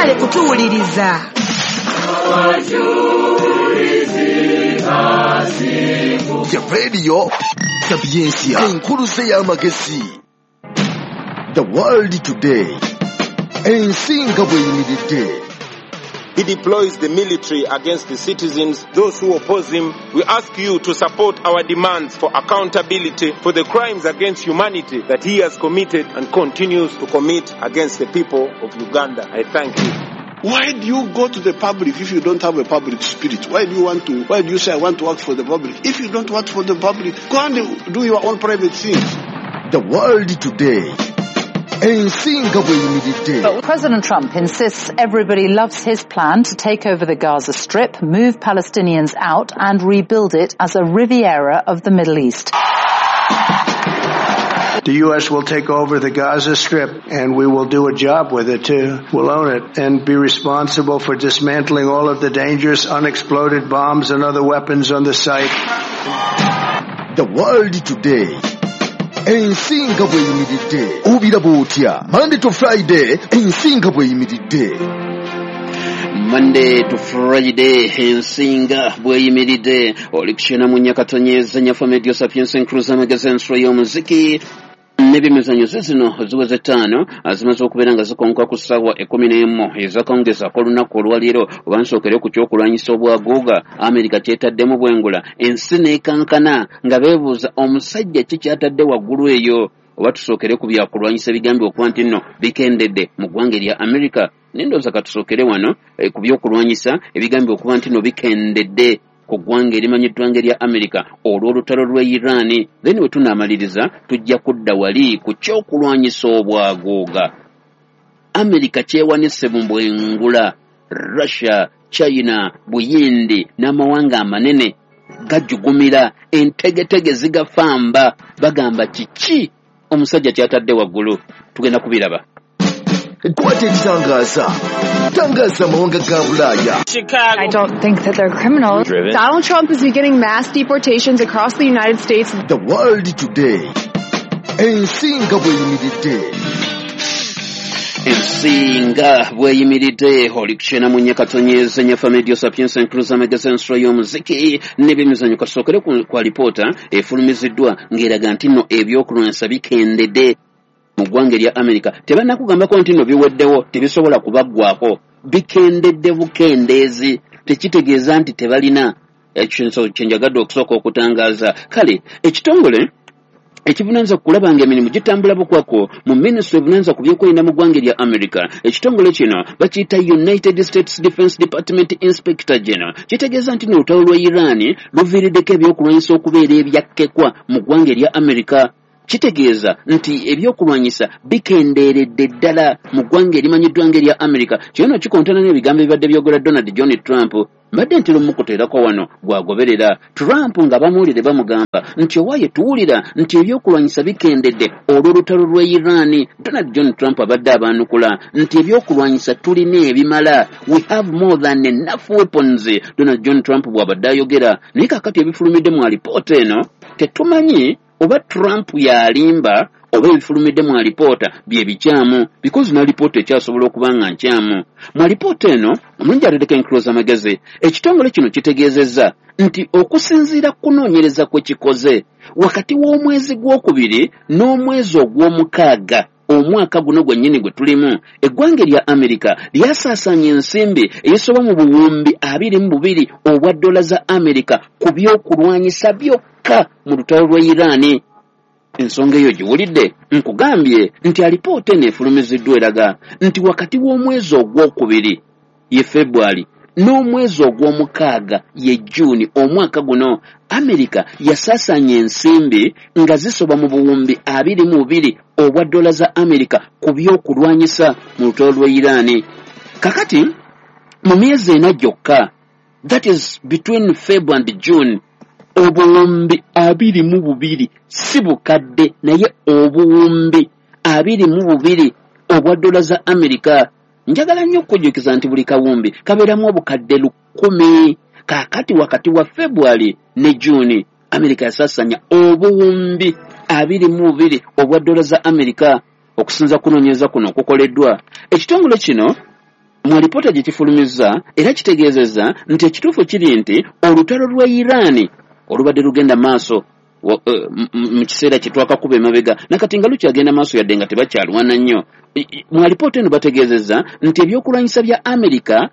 mwagale kutuwuliriza. Ya radio Sapiensia enkuluze y'amagezi. The world today. Ensinga bweyimiridde. He deploys the military against the citizens, those who oppose him. We ask you to support our demands for accountability for the crimes against humanity that he has committed and continues to commit against the people of Uganda. I thank you. Why do you go to the public if you don't have a public spirit? Why do you say I want to work for the public? If you don't work for the public, go and do your own private things. The world today. But President Trump insists everybody loves his plan to take over the Gaza Strip, move Palestinians out and rebuild it as a Riviera of the Middle East. The U.S. will take over the Gaza Strip and we will do a job with it too. We'll own it and be responsible for dismantling all of the dangerous unexploded bombs and other weapons on the site. The world today. Ensinga bweyimiridde. Obira bwotya. Monday to Friday. Ensinga bweyimiridde. Monday to Friday. Ensinga bweyimiridde. Olikishena munyakatonyeza nyafa medio Sapiensia enkuluze magazine y'omuziki. N'ebimizanyo zino ziweze 5 azimaze okubeera nga zikonka ku ssaawa 11 ezakongeza kolunaku olwaleero oba nsookere ku kyokulwanyisa obwaguuga Amerika kyetaddemu bwengula ensi n'ekankana nga beebuuza omusajja ki kyatadde waggulu eyo oba tusookere ku byakulwanyisa ebigambye okuba nti nno bikendedde mu ggwanga erya Amerika n'endowooza katusookere wano ku byokulwanyisa ebigambye okuba nti nno bikendedde ku ggwanga erimanyiddwa ng'erya Amerika olw'olutalo lw'e Iran. Then we tunaamaliriza tujja kudda wali ku kyokulwanyisa obwaguuga Amerika kyewanise mu bwengula Russia, China, Buyindi n'amawanga amanene gajugumira entegetege zigafamba bagamba kiki omusajja kyatadde waggulu. Tugenda kubiraba. Kwate ekitangaza. Tangaza amawanga ga Bulaaya. Chicago. I don't think that they're criminals. Donald Trump is beginning mass deportations across the United States. The world today. Ensinga bweyimiridde. Ensinga bweyimiridde. Olikishena munyakatonyeza nyafa medio Sapiensia enkuluze magazine y'omuziki n'ebimizanyo kasookere ku alipoota efulumiziddwa ng'eraga nti nno ebyokulwanyisa bikendedde mu ggwanga erya Amerika. Tebannakugambako nti nno biweddewo tebisobola kubaggwako. Bikendedde bukendeezi tekitegeeza nti tebalina ekinso kyenjagadde okusooka okutangaaza. Kale ekitongole ekivunanza kulaba ng'emirimu gitambula bukwako mu minisitule ebunanza ku byokwerinda mu ggwanga erya Amerika. Ekitongole kino bakiyita United States Defense Department Inspector General kitegeeza nti n'olutalo lwa Iran luviiriddeko ebyokulwanyisa okubeera ebyakkekwa mu ggwanga erya Amerika. Kitegeeza nti ebyokulwanyisa bikendeeredde ddala mu ggwanga erimanyiddwa ng'erya Amerika. Kino kikontana n'ebigambo ebibadde byogera Donald John Trump. Mbadde nti lumukuteerako wano gwagoberera Trump nga bamuwulire bamugamba nti owaaye tuwulira nti ebyokulwanyisa bikendedde olw'olutalo lw'e Iran. Donald John Trump abadde abanukula nti ebyokulwanyisa tulina ebimala. We have more than enough weapons. Donald John Trump bw'abadde ayogera naye kakati ebifulumidde mu alipoota eno tetumanyi oba Trump yalimba oba ebifulumidde mu alipoota bye bikyamu because na alipoota ekyasobola okuba nga nkyamu. Mu alipoota eno omulungi ateddeko enkuluze amagezi ekitongole kino kitegeezezza nti okusinziira kunoonyereza kwe kikoze wakati w'omwezi gw'okubiri n'omwezi ogw'omukaaga omwaka guno gwennyini gwe tulimu eggwanga erya Amerika lyasaasaanya ensimbi ezisoba mu buwumbi 22 obwa dola za Amerika ku byokulwanyisa byokka mu lutalo lwa Iran. Ensonga eyo giwulidde nkugambye nti alipoota eno efulumiziddwa eraga nti wakati w'omwezi ogw'okubiri ye February n'omwezi ogw'omukaaga ye June omwaka guno Amerika yasaasaanya ensimbi nga zisoba mu buwumbi 22 obwa dola za Amerika ku byokulwanyisa mu lutalo lwa Iran. Kakati mu myezi ena gyokka, that is between February and June, obuwumbi 22 si bukadde naye obuwumbi 22 obwa dola za Amerika. Njagala nnyo okujjukiza nti buli kawumbi kabeeramu obukadde 10. Kakati wakati wa February ne June Amerika yasaasaanya obuwumbi 22 obwa dola za Amerika okusinza kunoonyeza kuno okukoleddwa. Ekitongole kino mu alipoota gye kifulumizza era kitegeezezza nti ekituufu kiri nti olutalo lwa Iran olubadde lugenda maaso mu kiseera kye twakakuba emabega nakati nga lukyagenda maaso yadde nga tebakyalwana nnyo. Mu alipoota eno bategeezezza nti ebyokulwanyisa bya Amerika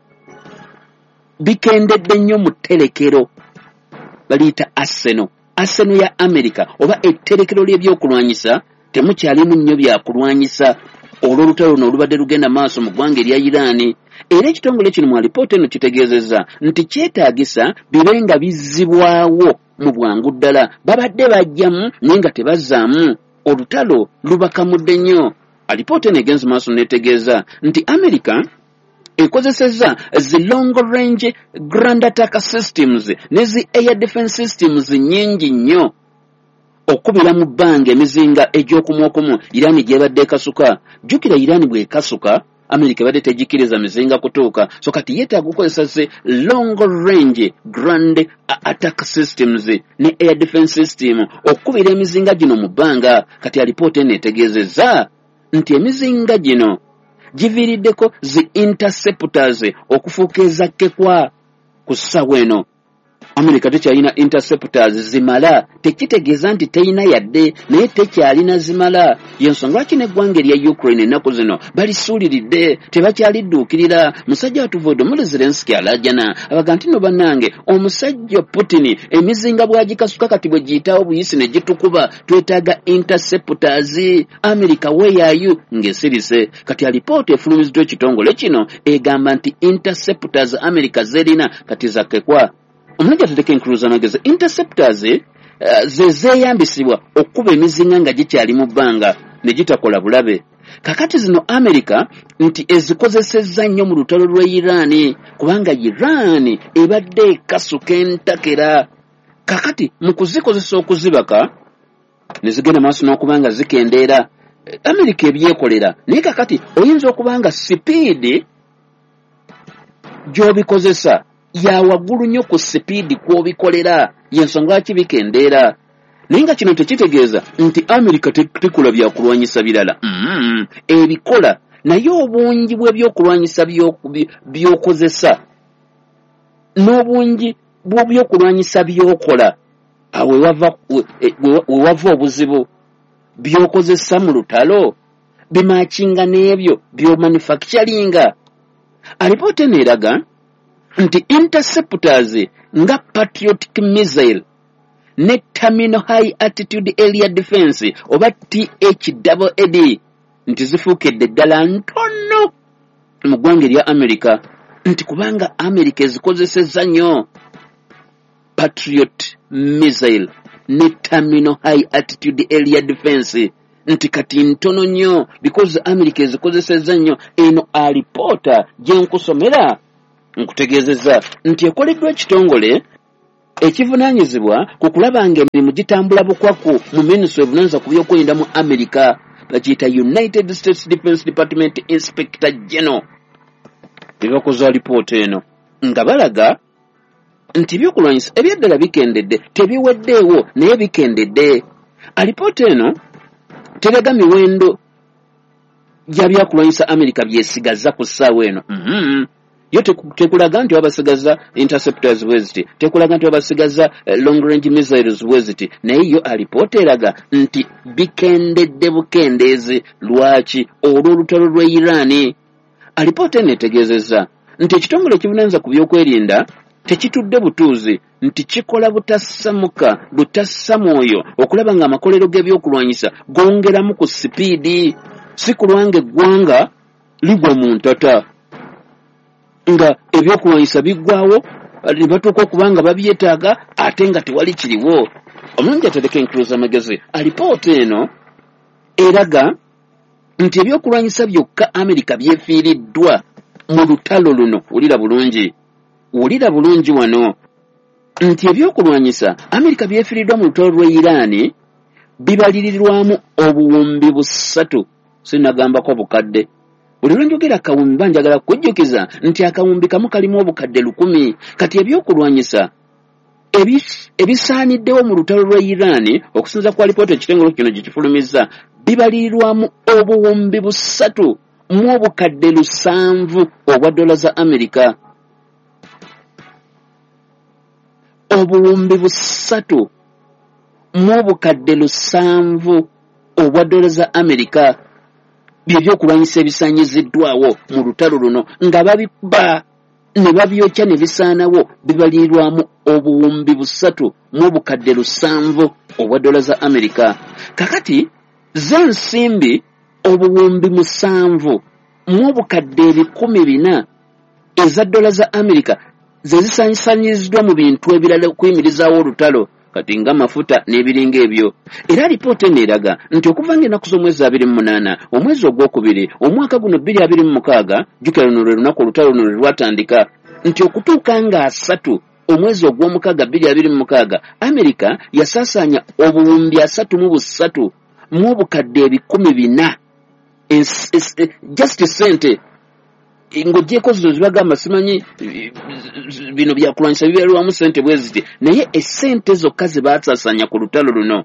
bikendedde nnyo mu tterekero baliyita Arsenal ya Amerika oba etterekero ly'ebyokulwanyisa temukyalimu nnyo byakulwanyisa olw'olutalo luno olubadde lugenda maaso mu ggwanga erya Iran. Era ekitongole kino mu alipoota eno kitegeezezza nti kyetaagisa bibe nga bizzibwawo mu bwangu ddala. Babadde bajjamu naye nga tebazzaamu, olutalo lubakamudde nnyo. Alipoota eno egenze maaso netegeeza nti Amerika ekozesezza zi long range ground attack systems ne zi air defense systems nnyingi nnyo okubira mu bbanga emizinga egy'okumwokumu Iran gyebadde ekasuka. Jjukira Iran bw'ekasuka Amerika ebadde tegikiriza mizinga kutuuka, so kati yeetaaga okukozesa zi long range ground attack systems ne air defense system okubira emizinga gino mu bbanga. Kati alipoota eno etegeezezza nti emizinga gino giviiriddeko zi interceptors okufuuka ezakkekwa ku ssaawa eno. Amerika tekyalina interceptors zimala, tekitegeeza nti teyina yadde naye tekyalina zimala. Yensonga lwaki n'eggwanga erya Ukraine ennaku zino balisuuliridde tebakyalidduukirira. Musajja watu Volodymyr Zelensky alaajana abaga nti no bannange omusajja Putin emizinga bw'agikasuka kati bwe giyitawo buyisi ne gitukuba, twetaaga interceptors. Amerika weeyaayu ng'esirise. Kati alipoota efulumiziddwa ekitongole kino egamba nti interceptors Amerika zerina kati zakkekwa. Omulangira Tedeke Nkuluza nageze interceptors ze zeeyambisibwa okuba emizinga nga gikyali mu bbanga ne gitakola bulabe. Kakati zino Amerika nti ezikozesezza nnyo mu lutalo lwa Iran kubanga Iran ebadde ekasuka entakera. Kakati mu kuzikozesa okuzibaka ne zigenda maaso n'okubanga zikendeera. Amerika ebyekolera naye kakati oyinza okubanga sipiidi gy'obikozesa ya waggulu nnyo ku sipiidi kw'obikolera, y'ensonga lwaki bikendeera. Naye nga kino tekitegeeza nti Amerika tekola byakulwanyisa birala. Ebikola naye obungi bw'ebyokulwanyisa by'okozesa n'obungi bw'ebyokulwanyisa by'okola awo wewava obuzibu. By'okozesa mu lutalo bimakinga n'ebyo by'omanufacturinga. Alipoota eno eraga nti interceptors nga Patriotic missile ne Terminal High Altitude Area Defense oba THAAD nti zifuukedde ddala ntono mu ggwanga erya Amerika, nti kubanga Amerika ezikozesezza nnyo Patriot missile ne Terminal High Altitude Area Defense nti kati ntono nnyo because Amerika ezikozesezza nnyo. Eno alipoota gye nkusomera nkutegeezezza nti ekoleddwa ekitongole ekivunaanyizibwa ku kulaba ng'emirimu gitambula bukwaku mu minisitule evunaanyizibwa ku byokwerinda mu Amerika, bakiyita United States Defense Department Inspector General. Bebakoze alipoota eno nga balaga nti ebyokulwanyisa ebyaddala bikendedde, tebiweddeewo naye bikendedde. Alipoota eno teraga miwendo gya byakulwanyisa Amerika byesigazza ku ssaawa eno. Yo tekulaga nti wabasigaza interceptors bweziti, tekulaga nti wabasigaza long range missiles bweziti, naye yo alipoota eraga nti bikendedde bukendeezi. Lwaki? Olw'olutalo lwa Iran. Alipoota eno etegeezezza nti ekitongole ekivunaanyizibwa ku byokwerinda tekitudde butuuzi, nti kikola butassamuka butassamwoyo okulaba ng'amakolero g'ebyokulwanyisa gongeramu ku sipiidi, si kulwanga eggwanga ligwa mu ntata nga ebyokulwanyisa biggwawo ne batuuka okubanga babyetaaga ate nga tewali kiriwo. Omulangira Tedeke Nkuluza magezi alipoota eno eraga nti ebyokulwanyisa byokka Amerika byefiiriddwa mu lutalo luno. Wulira bulungi wano nti ebyokulwanyisa Amerika byefiiriddwa mu lutalo lwa Iran bibalirirwamu obuwumbi 3, sinagambako bukadde. Buli lwe njogera akawumbi banjagala kujjukiza nti akawumbi kamu kalimu obukadde 1000. Kati ebyokulwanyisa ebisaaniddewo mu lutalo lwa Iran okusinza ku alipoota ekitongole kino gye kifulumizza bibalirirwamu obuwumbi 3 mu obukadde 7 obwa dola za Amerika. Obuwumbi 3 mu obukadde 7 obwa dola za Amerika by'ebyokulwanyisa ebisaanyiziddwawo mu lutalo luno nga babikuba ne babyokya ne bisaanawo bibaliirwamu obuwumbi 3 mu obukadde 7 obwa dola za Amerika. Kakati z'ensimbi obuwumbi 7 mu obukadde 400 eza dola za Amerika ze zisaanyiziddwa mu bintu ebirala okuyimirizaawo olutalo kati nga mafuta n'ebiringa ebyo. Era alipoota eraga nti okuva ng'ennaku z'omwezi 28 omwezi ogwokubiri omwaka guno 2026 jjukira luno lwe lunaku olutalo luno lwe lwatandika nti okutuuka nga 3 omwezi ogw'omukaaga 2026 Amerika yasaasaanya obuwumbi 33 mu obukadde 400 just sente ng'ogyeko zino zibagamba simanyi bino byakulwanyisa bibeerwamu sente bwe ziti naye essente zokka ze baasaasaanya ku lutalo luno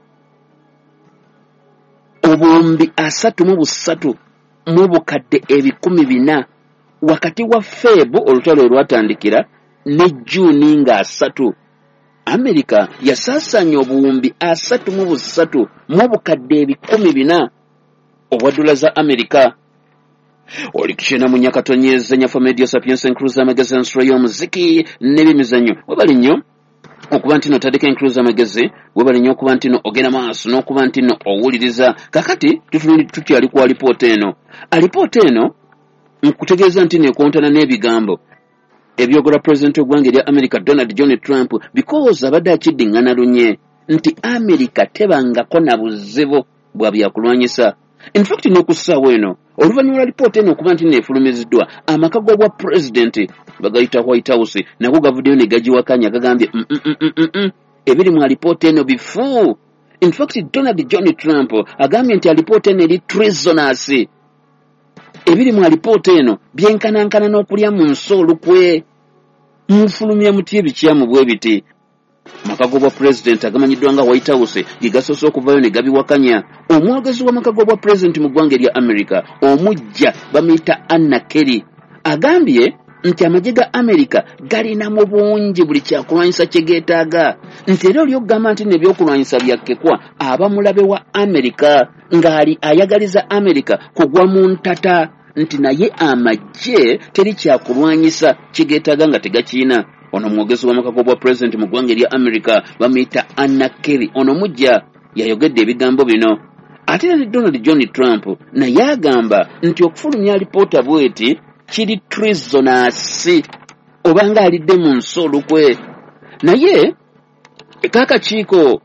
obuwumbi 33 mu obukadde 400 wakati wa Febu olutalo olwatandikira ne Juuni nga 3 Amerika yasaasaanya obuwumbi 33 mu obukadde 400 obwa dola za Amerika. Olikishena munyakatonyeza nyafa media sapiens encruiser magazine stroyo muziki n'ebimizanyo webali nnyo okuba ntino tadeka encruiser magazine webali nnyo okuba ntino ogenda maaso n'okuba ntino owuliriza. Kakati tukyali ku alipoota eno nkutegeeza ntino ekontana n'ebigambo ebyogera president w'eggwanga erya America Donald John Trump because abadde akiddiŋŋana lunye nti America tebangako na buzibu bwa byakulwanyisa. In fact n'okussaawo eno oluvannyuma lwa lipoota eno okuba nti neefulumiziddwa amaka g'obwa president bagayita White House nago gavuddeyo ne gagiwakanya gagambye ebiri mu alipoota eno bifu. In fact Donald John Trump agambye nti alipoota eno eri treasonous. Ebiri mu alipoota eno byenkanankana n'okulya mu nsi olukwe mufulumya muti ebikyamu bwe biti. Amaka g'obwa president agamanyiddwa nga White House ge gasoose okuvayo ne gabiwakanya. Omwogezi w'amaka g'obwa president mu ggwanga erya America omujja bamuyita Anna Kerry agambye nti amagye ga America galina mu bungi buli kyakulwanyisa kye geetaaga nti era oli okugamba nti n'ebyokulwanyisa byakkekwa aba mulabe wa America ng'ali ayagaliza America kugwa mu ntata nti naye amagye teri kyakulwanyisa kye geetaaga nga tegakiina. Ono mwogezi w'amaka g'obwa president mu ggwanga erya America bamuyita Anna Kerry ono mujja yayogedde ebigambo bino. Ate ne Donald John Trump naye agamba nti okufulumya alipoota bweti kiri treasonous oba nga alidde mu nsi olukwe. Naye kakakiiko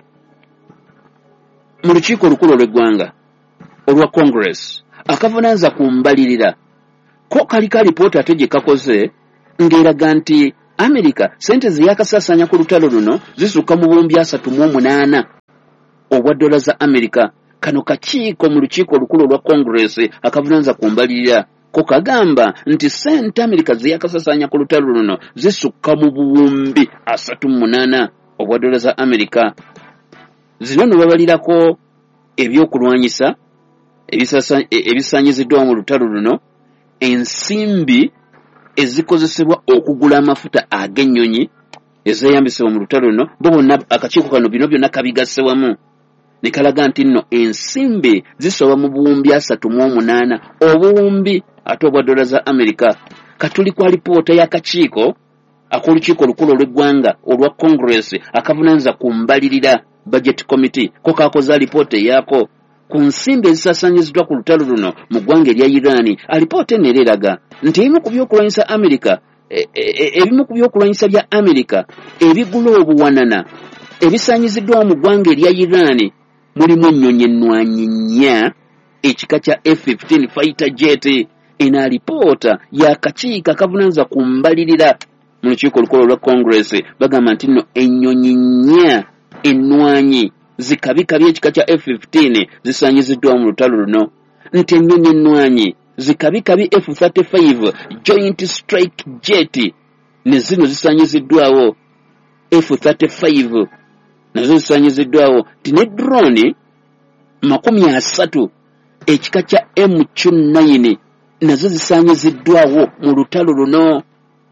mu lukiiko olukulu olw'eggwanga olwa Congress akavunaanza ku mbalirira ko kaliko alipoota ate gye kakoze ng'eraga nti America sente ze yakasaasaanya ku lutalo luno zisukka mu buwumbi 38 obwa dola za America. Kano kakiiko mu lukiiko olukulu olwa Congress akavunaanza ku mbalirira ko kagamba nti sente America ze yakasaasaanya ku lutalo luno zisukka mu buwumbi 38 obwa dola za America. Zino no babalirako ebyokulwanyisa ebisaanyiziddwa mu lutalo luno, ensimbi ezikozesebwa okugula amafuta ag'ennyonyi ezeeyambisibwa mu lutalo luno. Bo bonna akakiiko kano bino byonna kabigasse wamu ne kalaga nti nno ensimbi zisoba mu buwumbi 38 obuwumbi ate obwa dola za America. Katuli kwa lipoota y'akakiiko ak'olukiiko olukulu olw'eggwanga olwa Congress akavunaanza ku mbalirira budget committee ko kakoza lipoota yaako ku nsimbi ezisaasaanyiziddwa ku lutalo luno mu ggwanga erya Iran. Alipoota eno eraga nti ebimu ku byokulwanyisa America ebimu ku byokulwanyisa bya America ebigula obuwanana ebisaanyiziddwa mu ggwanga erya Iran mulimu ennyonyi ennwanyi nnya ekika kya F-15 fighter jet. Eno alipoota y'akakiiko akavunaanza ku mbalirira mu lukiiko olukulu olwa Congress bagamba nti nno ennyonyi nnya ennwanyi zikabikabi ekika kya F-15 zisaanyiziddwa mu lutalo luno. Nti ennyonyi ennwanyi zikabikabi F-35 joint strike jet ne zino zisaanyiziddwawo F-35 nazo zisaanyiziddwawo. Ti ne drone 30 ekika kya MQ-9 nazo zisaanyiziddwawo mu lutalo luno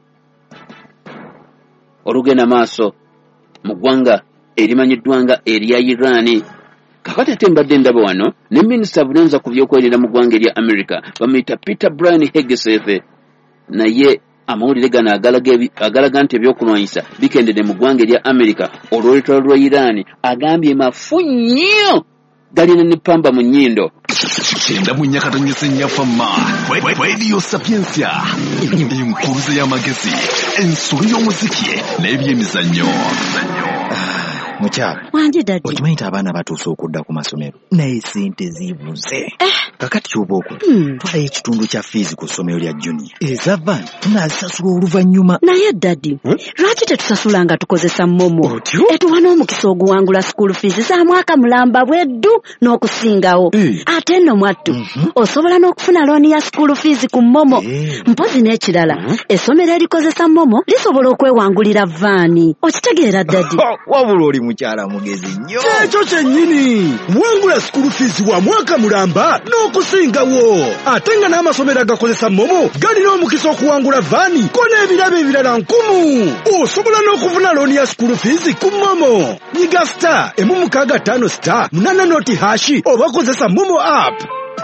olugenda maaso mu ggwanga erimanyiddwa nga erya Iran. Kakati ate mbadde ndaba wano ne minisita bulunza ku by'okwerera mu ggwanga erya America bamuyita Peter Brian Hegseth, naye amawulire gano agalaga nti ebyokulwanyisa bikendedde mu ggwanga erya America olw'olutalo lwa Iran. Agambye mafu nnyo galina ne pamba mu nnyindo. Chenda munyakatonyese nyafama Radio Sapiensia enkuruze y'amagezi ensolo y'omuziki n'ebyemizannyo. Mukyala wanje dadi okimanyi abaana batuuse okudda ku masomero naye sente zibuze. Kakati ky'oba okola twalayo ekitundu kya fees ku ssomero lya junior eza van tunaazisasula oluvannyuma. naye dadi lwaki tetusasula nga tukozesa momo etuwa n'omukisa oguwangula school fees za mwaka mulamba bweddu n'okusingawo. ate nno mwattu osobola n'okufuna looni ya school fees ku momo. mpozi n'ekirala essomero erikozesa momo lisobola okwewangulira vaani. okitegeera dadi? wabula oli mukyala mugezi nnyo. Kyekyo kyennyini wangula school fees wa mwaka mulamba n'okusingawo. ate nga n'amasomero agakozesa momo galina omukisa okuwangula vaani ko n'ebirabo ebirala 1000. osobola n'okufuna looni ya school fees ku momo. nyiga star 165 star 8 noti hashi oba kozesa momo app.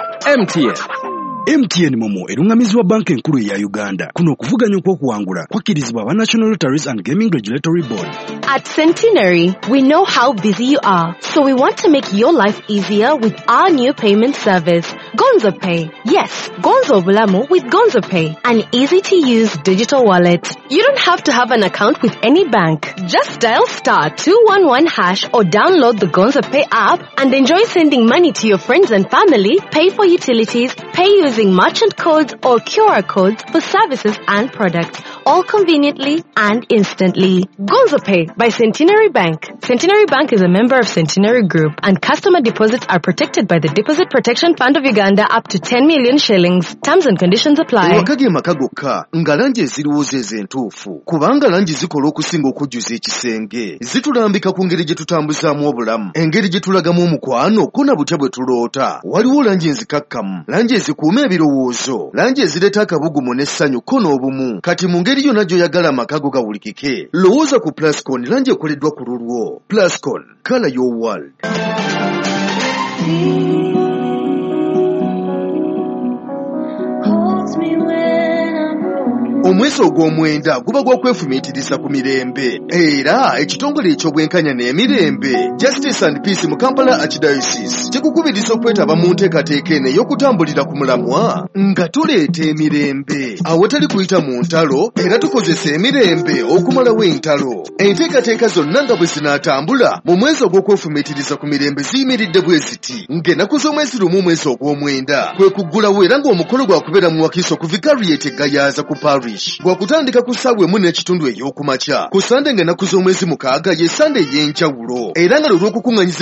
MTN Momo erungamizibwa banka enkulu ya Uganda. Kuno okuvuganya okw'okuwangula kwakkirizibwa aba National Lotteries and Gaming Regulatory Board. At Centenary, we know how busy you are, so we want to make your life easier with our new payment service, Gonzo Pay. Yes, Gonzo Bulamu with Gonzo Pay, an easy-to-use digital wallet. You don't have to have an account with any bank. Just dial star 211 hash or download the Gonzo Pay app and enjoy sending money to your friends and family, pay for utilities, pay using merchant codes or QR codes for services and products, all conveniently and instantly. Gonzo Pay by Centenary Bank. Centenary Bank is a member of Centenary Group, and customer deposits are protected by the Deposit Protection Fund of Uganda up to 10 million shillings. Terms and conditions apply. Wakage makagoka nga langi eziriwooza ezentuufu kubanga langi zikola okusinga okujjuza ekisenge zitulambika ku ngeri gye tutambuzaamu obulamu, engeri gye tulagamu omukwano ko na butya bwe tuloota. Waliwo langi enzikakkamu, langi ezikuuma ebirowoozo, langi ezireeta akabugumu n'essanyu ko n'obumu. Kati mu ngeri yonna gy'oyagala amakago gawulikike, lowooza ku Plascon langi ekoleddwa ku lulwo. Plascon, color your world. Omwezi ogw'omwenda guba gw'okwefumiitiriza ku mirembe era ekitongole eky'obwenkanya n'emirembe Justice and Peace mu Kampala Archdiocese kikukubiriza okwetaba mu nteekateeka eno ey'okutambulira ku mulamwa nga tuleeta emirembe awatali kuyita mu ntalo era tukozesa emirembe okumalawo entalo. Enteekateeka zonna nga bwe zinaatambula mu mwezi ogw'okwefumiitiriza ku mirembe ziyimiridde bwe ziti ng'ennaku z'omwezi lumu omwezi ogw'omwenda kwe kuggulawo era ng'omukolo gwakubeera mu Wakiso ku Vicariate Gayaza ku Parish gwakutandika ku ssaawa 1:30 ey'okumakya ku Sande ng'ennaku z'omwezi 6 ye Sande ey'enjawulo era nga lw'okukunganyiza